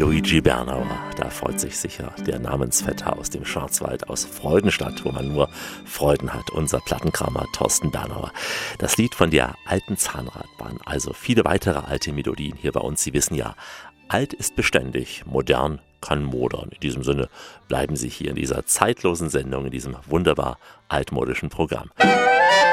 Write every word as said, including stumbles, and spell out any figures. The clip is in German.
Luigi Bernauer, da freut sich sicher der Namensvetter aus dem Schwarzwald, aus Freudenstadt, wo man nur Freuden hat, unser Plattenkramer Thorsten Bernauer. Das Lied von der alten Zahnradbahn, also viele weitere alte Melodien hier bei uns. Sie wissen ja, alt ist beständig, modern kann modern. In diesem Sinne bleiben Sie hier in dieser zeitlosen Sendung, in diesem wunderbar altmodischen Programm.